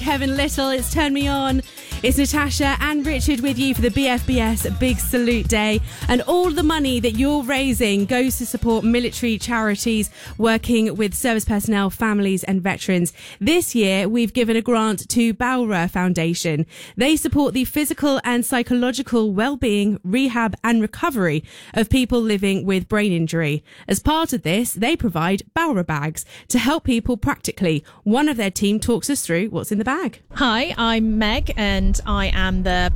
Kevin Little, it's Turn Me On. It's Natasha and Richard with you for the BFBS Big Salute Day. And all the money that you're raising goes to support military charities working with service personnel, families and veterans. This year, we've given a grant to Bowra Foundation. They support the physical and psychological well-being, rehab and recovery of people living with brain injury. As part of this, they provide Bowra bags to help people practically. One of their team talks us through what's in the bag. Hi, I'm Meg and I am the